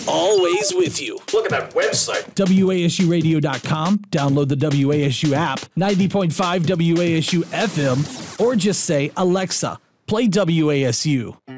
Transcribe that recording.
always with you. Look at that website. WASUradio.com. Download the WASU app, 90.5 WASU FM, or just say, Alexa, play WASU.